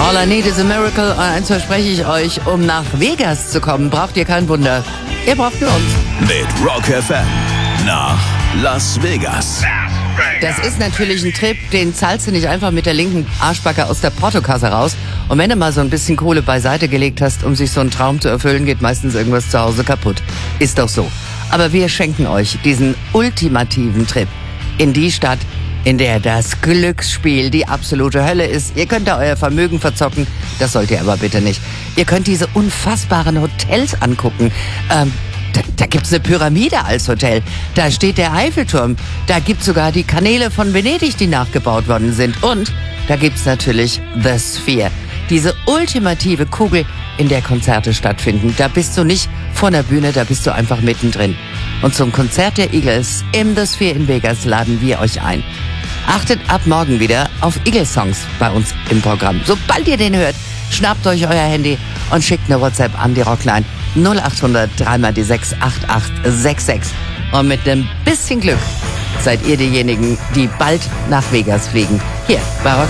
All I need is a miracle. Und eins verspreche ich euch, um nach Vegas zu kommen, braucht ihr kein Wunder. Ihr braucht nur uns. Mit Rock FM nach Las Vegas. Das ist natürlich ein Trip, den zahlst du nicht einfach mit der linken Arschbacke aus der Portokasse raus. Und wenn du mal so ein bisschen Kohle beiseite gelegt hast, um sich so einen Traum zu erfüllen, geht meistens irgendwas zu Hause kaputt. Ist doch so. Aber wir schenken euch diesen ultimativen Trip in die Stadt, in der das Glücksspiel die absolute Hölle ist. Ihr könnt da euer Vermögen verzocken, das sollt ihr aber bitte nicht. Ihr könnt diese unfassbaren Hotels angucken. Da gibt's eine Pyramide als Hotel. Da steht der Eiffelturm. Da gibt's sogar die Kanäle von Venedig, die nachgebaut worden sind. Und da gibt's natürlich The Sphere. Diese ultimative Kugel, in der Konzerte stattfinden. Da bist du nicht vor der Bühne, da bist du einfach mittendrin. Und zum Konzert der Eagles im The Sphere in Vegas laden wir euch ein. Achtet ab morgen wieder auf Eagles-Songs bei uns im Programm. Sobald ihr den hört, schnappt euch euer Handy und schickt eine WhatsApp an die Rockline 0800 3 die 6 8866. Und mit einem bisschen Glück seid ihr diejenigen, die bald nach Vegas fliegen. Hier bei Rock